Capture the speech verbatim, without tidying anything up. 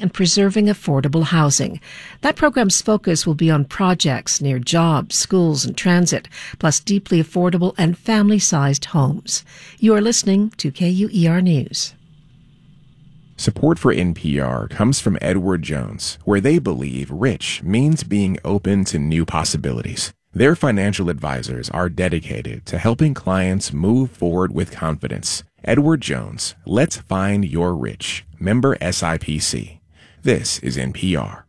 and preserving affordable housing. That program's focus will be on projects near jobs, schools, and transit, plus deeply affordable and family-sized homes. You are listening to K U E R News. Support for N P R comes from Edward Jones, where they believe rich means being open to new possibilities. Their financial advisors are dedicated to helping clients move forward with confidence. Edward Jones, let's find your rich. Member S I P C. This is N P R.